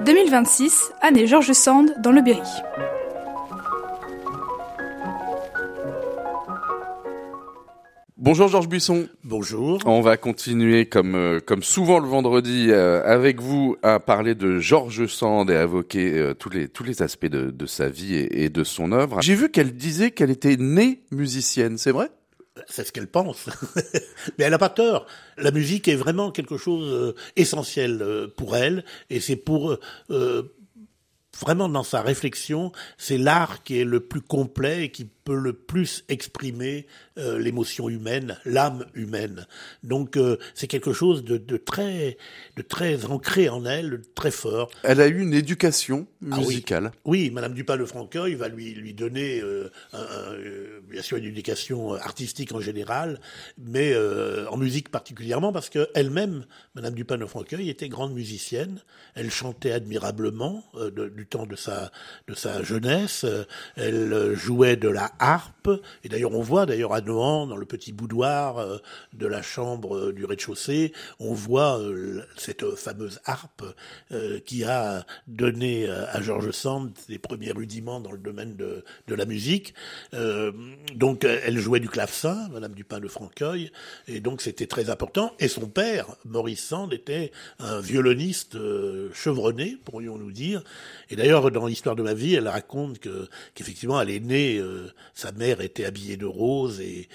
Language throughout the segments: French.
2026, année George Sand dans le Berry. Bonjour Georges Buisson. Bonjour. On va continuer comme souvent le vendredi avec vous à parler de George Sand et à évoquer tous les aspects de sa vie et de son œuvre. J'ai vu qu'elle disait qu'elle était née musicienne, c'est vrai ? C'est ce qu'elle pense. Mais elle n'a pas tort. La musique est vraiment quelque chose essentiel pour elle, et c'est pour vraiment dans sa réflexion, c'est l'art qui est le plus complet et qui peut le plus exprimer l'émotion humaine, l'âme humaine. Donc c'est quelque chose de très ancré en elle, de très fort. Elle a eu une éducation musicale. Oui, Madame Dupin de Franqueuil va lui donner bien sûr une éducation artistique en général, mais en musique particulièrement parce que elle-même, Madame Dupin de Franqueuil, était grande musicienne. Elle chantait admirablement du temps de sa jeunesse. Elle jouait de la harpe, et d'ailleurs on voit à Nohant, dans le petit boudoir de la chambre du rez-de-chaussée, on voit cette fameuse harpe qui a donné à George Sand ses premiers rudiments dans le domaine de la musique. Donc elle jouait du clavecin, Madame Dupin de Franqueuil, et donc c'était très important. Et son père, Maurice Sand, était un violoniste chevronné, pourrions-nous dire. Et d'ailleurs, dans l'histoire de ma vie, elle raconte qu'effectivement, elle est née, sa mère était habillée de rose et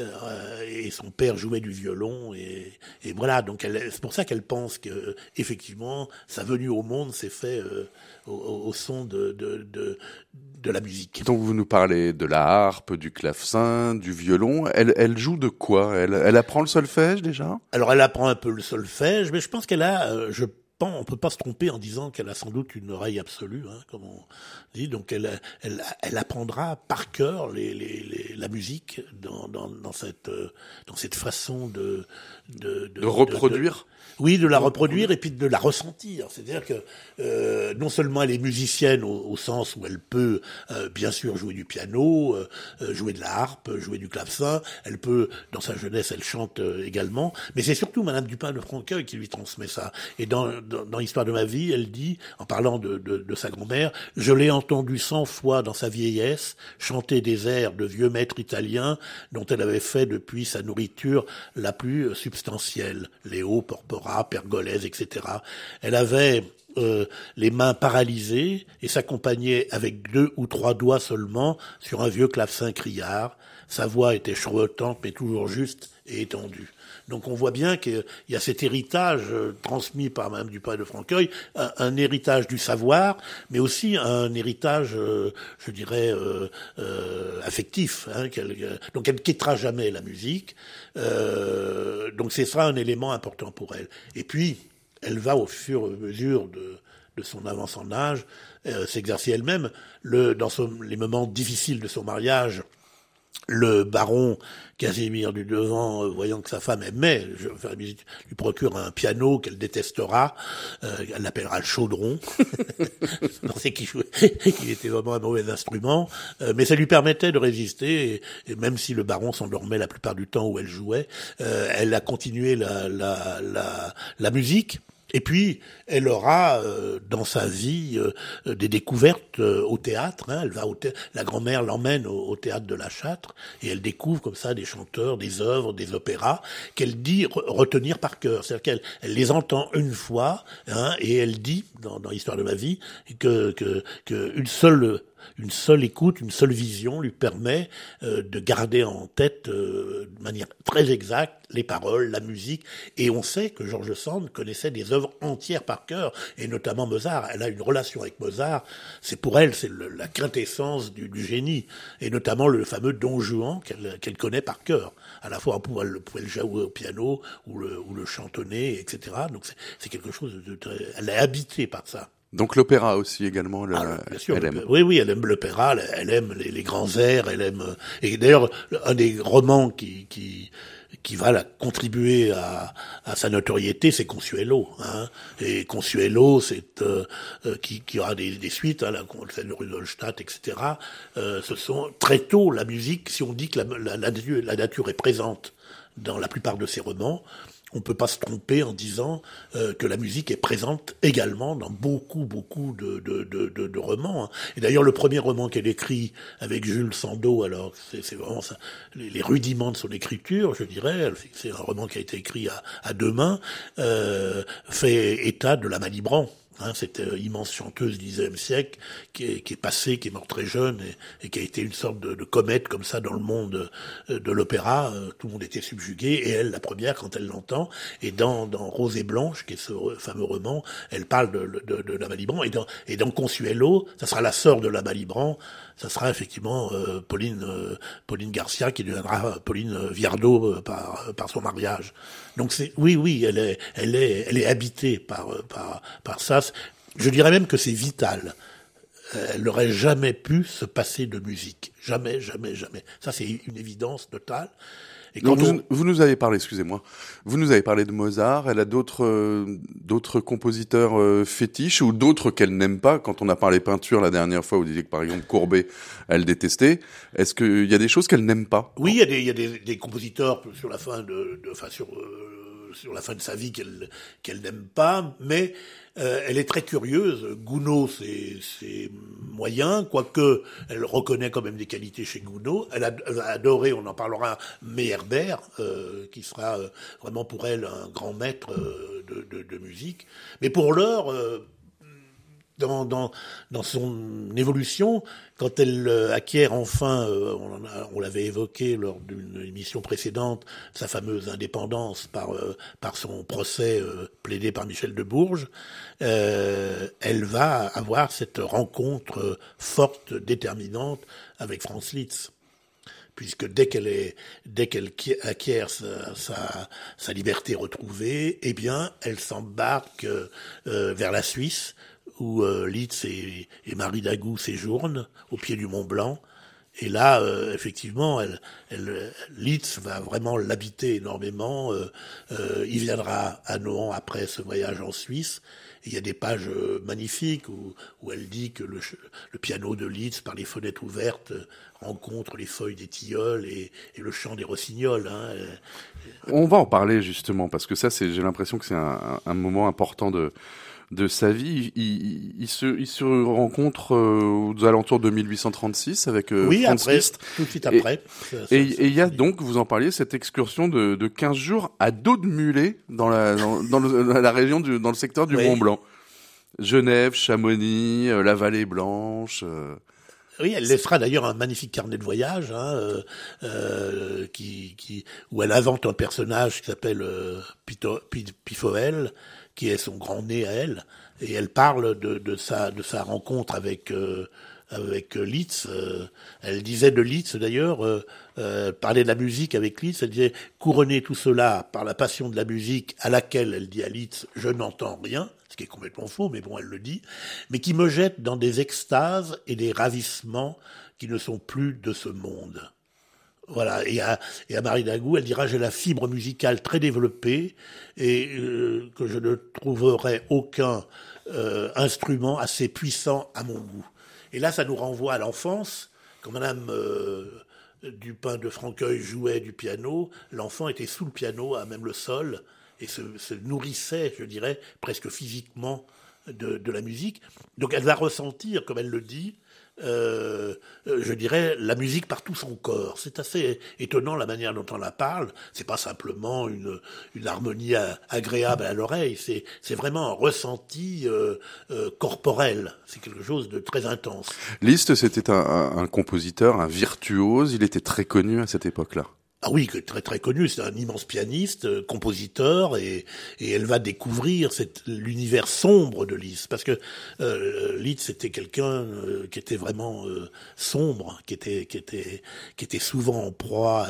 son père jouait du violon et voilà. Donc c'est pour ça qu'elle pense que effectivement, sa venue au monde s'est fait au son de la musique. Donc vous nous parlez de la harpe, du clavecin, du violon. Elle joue de quoi ? Elle apprend le solfège déjà ? Alors elle apprend un peu le solfège, mais je pense qu'elle a, on peut pas se tromper en disant qu'elle a sans doute une oreille absolue, comme on dit. Donc elle apprendra par cœur la musique dans cette façon de reproduire. Oui, de la reproduire et puis de la ressentir. C'est-à-dire que non seulement elle est musicienne au sens où elle peut bien sûr jouer du piano, jouer de la harpe, jouer du clavecin. Elle peut, dans sa jeunesse, elle chante également. Mais c'est surtout Madame Dupin de Franqueuil qui lui transmet ça. Et dans l'histoire de ma vie, elle dit, en parlant de sa grand-mère, « Je l'ai entendu 100 fois dans sa vieillesse chanter des airs de vieux maîtres italiens dont elle avait fait depuis sa nourriture la plus substantielle. Léo, Porpora, Pergolèse, etc. Elle avait les mains paralysées et s'accompagnait avec 2 ou 3 doigts seulement sur un vieux clavecin criard. Sa voix était chevauchante mais toujours juste et étendue. » Donc on voit bien qu'il y a cet héritage transmis par Madame Dupin de Franqueuil, un héritage du savoir, mais aussi un héritage, je dirais, affectif. Donc elle ne quittera jamais la musique. Donc c'est ça un élément important pour elle. Et puis elle va au fur et à mesure de son avance en âge s'exercer elle-même. Dans les moments difficiles de son mariage, le baron Casimir du Devant, voyant que sa femme aimait faire la musique, lui procure un piano qu'elle détestera, elle l'appellera le chaudron. On sait qu'il était vraiment un mauvais instrument, mais ça lui permettait de résister, et même si le baron s'endormait la plupart du temps où elle jouait, elle a continué la musique. Et puis, elle aura dans sa vie des découvertes au théâtre. Elle va la grand-mère l'emmène au théâtre de la Châtre et elle découvre comme ça des chanteurs, des œuvres, des opéras qu'elle dit retenir par cœur. C'est-à-dire qu'elle les entend une fois et elle dit dans l'histoire de ma vie que une seule écoute, une seule vision lui permet de garder en tête de manière très exacte les paroles, la musique. Et on sait que George Sand connaissait des œuvres entières par cœur, et notamment Mozart. Elle a une relation avec Mozart. Pour elle, c'est la quintessence du génie, et notamment le fameux Don Juan qu'elle connaît par cœur. À la fois, elle pouvait le jouer au piano ou le chantonner, etc. Donc c'est quelque chose de très... Elle est habitée par ça. Donc l'opéra aussi également, bien sûr, elle aime. Oui, elle aime l'opéra, elle aime les grands airs, elle aime... Et d'ailleurs, un des romans qui va contribuer à sa notoriété, c'est Consuelo. Et Consuelo, qui aura des suites, la scène de Rudolstadt, etc. Ce sont très tôt la musique, si on dit que la nature est présente dans la plupart de ses romans, on peut pas se tromper en disant que la musique est présente également dans beaucoup de romans. Hein. Et d'ailleurs, le premier roman qu'elle écrit avec Jules Sandeau, alors c'est vraiment ça, les rudiments de son écriture, je dirais. C'est un roman qui a été écrit à deux mains, fait état de la Malibran. Hein, cette immense chanteuse du XIXe siècle qui est passée, qui est morte très jeune et qui a été une sorte de comète comme ça dans le monde de l'opéra. Tout le monde était subjugué et elle, la première, quand elle l'entend. Et dans Rose et Blanche, qui est ce fameux roman, elle parle de la Malibran. Et dans Consuelo, ça sera la sœur de la Malibran. Ça sera effectivement Pauline Garcia qui deviendra Pauline Viardot par son mariage. Donc oui, elle est habitée par ça. Je dirais même que c'est vital. Elle n'aurait jamais pu se passer de musique. Jamais. Ça, c'est une évidence totale. Et donc vous nous avez parlé, excusez-moi, vous nous avez parlé de Mozart. Elle a d'autres compositeurs fétiches ou d'autres qu'elle n'aime pas. Quand on a parlé peinture la dernière fois, vous disiez que par exemple Courbet, elle détestait. Est-ce qu'il y a des choses qu'elle n'aime pas? Oui, il y a des compositeurs sur la fin sur la fin de sa vie qu'elle n'aime pas, mais elle est très curieuse. Gounod, c'est moyen, quoique elle reconnaît quand même des qualités chez Gounod. Elle a adoré, on en parlera, Meyerbeer, qui sera vraiment pour elle un grand maître de musique. Mais pour l'heure, dans son évolution, quand elle acquiert enfin, on l'avait évoqué lors d'une émission précédente, sa fameuse indépendance par son procès plaidé par Michel de Bourges, elle va avoir cette rencontre forte, déterminante avec Franz Liszt. Puisque dès qu'elle acquiert sa liberté retrouvée, eh bien, elle s'embarque vers la Suisse, où Liszt et Marie Dagout séjournent au pied du Mont Blanc. Et là, effectivement, Liszt va vraiment l'habiter énormément. Il viendra à Nohant après ce voyage en Suisse. Et il y a des pages magnifiques où elle dit que le piano de Liszt, par les fenêtres ouvertes, rencontre les feuilles des tilleuls et le chant des rossignols. Hein. On va en parler justement, parce que ça, j'ai l'impression que c'est un moment important de sa vie. Il se rencontre aux alentours de 1836 avec Franz Liszt. Tout de suite après. Et il y a donc, vous en parliez, cette excursion de 15 jours à dos de mulet dans la région dans le secteur du Mont Blanc. Genève, Chamonix, la Vallée Blanche. Oui, elle laissera d'ailleurs un magnifique carnet de voyage, où elle invente un personnage qui s'appelle Pifoel, qui est son grand nez à elle, et elle parle de sa rencontre avec Liszt. Elle disait de Liszt d'ailleurs, parler de la musique avec Liszt, elle disait couronner tout cela par la passion de la musique à laquelle elle dit à Liszt je n'entends rien, ce qui est complètement faux, mais bon, elle le dit, mais qui me jette dans des extases et des ravissements qui ne sont plus de ce monde. Voilà, et à Marie Dagout, elle dira j'ai la fibre musicale très développée et que je ne trouverai aucun instrument assez puissant à mon goût. Et là, ça nous renvoie à l'enfance. Quand Madame Dupin de Franqueuil jouait du piano, l'enfant était sous le piano, à même le sol, et se nourrissait, je dirais, presque physiquement de la musique. Donc elle va ressentir, comme elle le dit, je dirais, la musique par tout son corps. C'est assez étonnant la manière dont on la parle. C'est pas simplement une harmonie agréable à l'oreille. C'est vraiment un ressenti corporel. C'est quelque chose de très intense. Liszt, c'était un compositeur, un virtuose. Il était très connu à cette époque-là. Ah oui, très très connu, c'est un immense pianiste, compositeur, et elle va découvrir l'univers sombre de Liszt, parce que Liszt c'était quelqu'un qui était vraiment sombre, qui était souvent en proie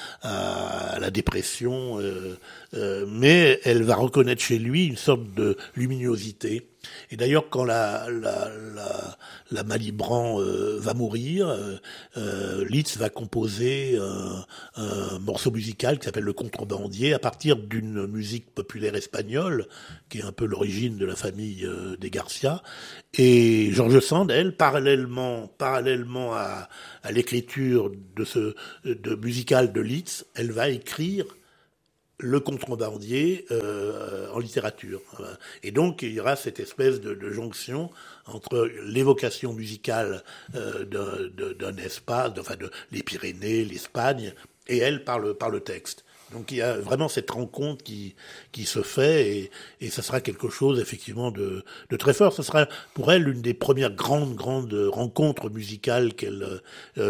à la dépression, mais elle va reconnaître chez lui une sorte de luminosité. Et d'ailleurs, quand la Malibran va mourir, Liszt va composer un morceau musical qui s'appelle Le Contrebandier à partir d'une musique populaire espagnole qui est un peu l'origine de la famille des Garcia. Et George Sand, elle, parallèlement à l'écriture de musical de Liszt, elle va écrire le contrebandier en littérature. Et donc, il y aura cette espèce de jonction entre l'évocation musicale d'un espace, les Pyrénées, l'Espagne, et elle par le texte. Donc il y a vraiment cette rencontre qui se fait et ça sera quelque chose effectivement de très fort. Ce sera pour elle l'une des premières grandes rencontres musicales qu'elle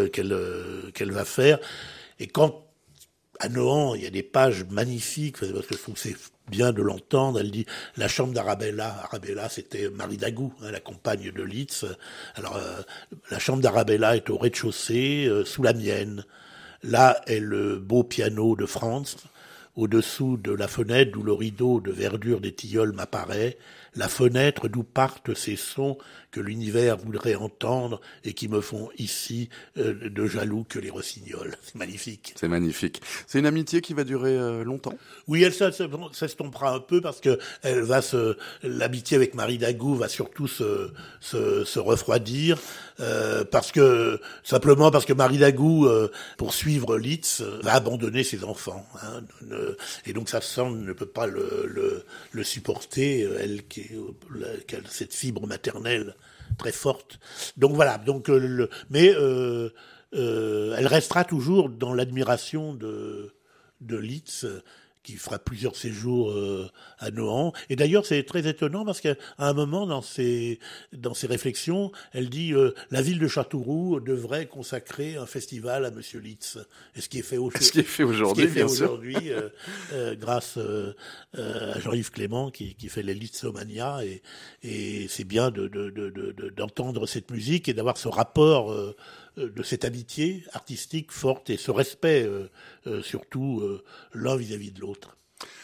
va faire. Et quand à Nohant, il y a des pages magnifiques, parce que je trouve que c'est bien de l'entendre, elle dit « La chambre d'Arabella ». Arabella, c'était Marie Dagou, la compagne de Liszt. Alors, la chambre d'Arabella est au rez-de-chaussée, sous la mienne. Là est le beau piano de Franz. Au-dessous de la fenêtre d'où le rideau de verdure des tilleuls m'apparaît, la fenêtre d'où partent ces sons que l'univers voudrait entendre et qui me font ici de jaloux que les rossignols. C'est magnifique. C'est magnifique. C'est une amitié qui va durer longtemps. Oui, elle s'estompera un peu parce que l'amitié avec Marie Dagou va surtout se refroidir simplement parce que Marie Dagou, pour suivre Liszt, va abandonner ses enfants. Et donc sa sœur ne peut pas le supporter, elle qui a cette fibre maternelle très forte. Donc voilà. Donc elle restera toujours dans l'admiration de Liszt, qui fera plusieurs séjours à Nohant. Et d'ailleurs, c'est très étonnant parce qu'à un moment, dans ses réflexions, elle dit la ville de Châteauroux devrait consacrer un festival à Monsieur Liszt. Et ce qui est fait aujourd'hui, bien sûr. Grâce à Jean-Yves Clément qui fait les Lisztomania. Et c'est bien d'entendre cette musique et d'avoir ce rapport de cette amitié artistique forte et ce respect surtout l'un vis-à-vis de l'autre.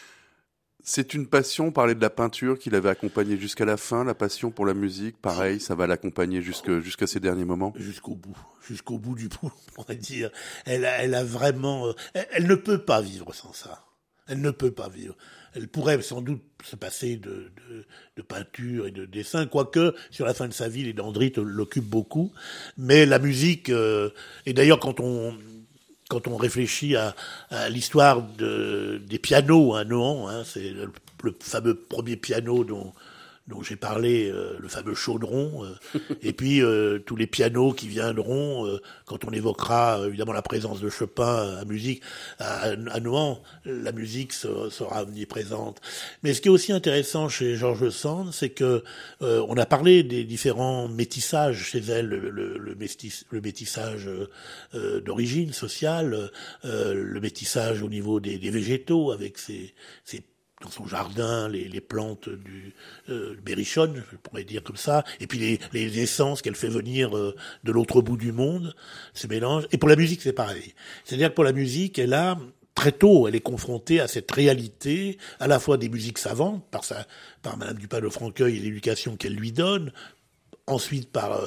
C'est une passion, parler de la peinture qui l'avait accompagné jusqu'à la fin, la passion pour la musique, pareil, ça va l'accompagner jusqu'à ses derniers moments. Jusqu'au bout du bout, on va dire. Elle a vraiment, elle ne peut pas vivre sans ça. Elle ne peut pas vivre. Elle pourrait sans doute se passer de peinture et de dessin, quoique sur la fin de sa vie, les dendrites l'occupent beaucoup. Mais la musique, et d'ailleurs quand on réfléchit à l'histoire des pianos à Nohant, c'est le fameux premier piano dont j'ai parlé, le fameux chaudron, et puis tous les pianos qui viendront quand on évoquera évidemment la présence de Chopin à musique à Nohant, la musique sera omniprésente. Mais ce qui est aussi intéressant chez George Sand, c'est que on a parlé des différents métissages chez elle, le métissage d'origine sociale, le métissage au niveau des végétaux avec ses dans son jardin, les plantes du berrichonne, je pourrais dire comme ça, et puis les essences qu'elle fait venir de l'autre bout du monde, ces mélanges. Et pour la musique, c'est pareil. C'est-à-dire que pour la musique, très tôt, elle est confrontée à cette réalité, à la fois des musiques savantes, par Madame Dupin de Franqueuil et l'éducation qu'elle lui donne, ensuite par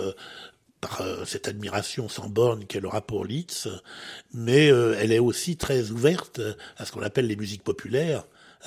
cette admiration sans borne qu'elle aura pour Liszt, mais elle est aussi très ouverte à ce qu'on appelle les musiques populaires.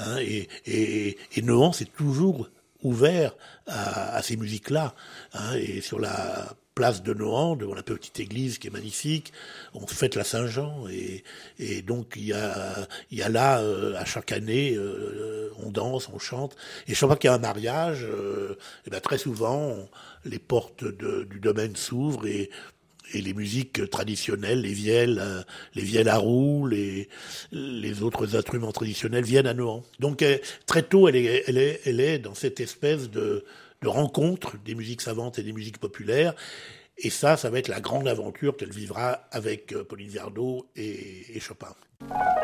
Et Nohant s'est toujours ouvert à ces musiques-là. Et sur la place de Nohant, devant la petite église qui est magnifique, on fête la Saint-Jean. Et donc il y a là, à chaque année, on danse, on chante. Et chaque fois qu'il y a un mariage, très souvent, les portes du domaine s'ouvrent et les musiques traditionnelles, les vielles à roue, les autres instruments traditionnels viennent à Nohant. Donc très tôt, elle est dans cette espèce de rencontre des musiques savantes et des musiques populaires. Et ça va être la grande aventure qu'elle vivra avec Pauline Viardot et Chopin.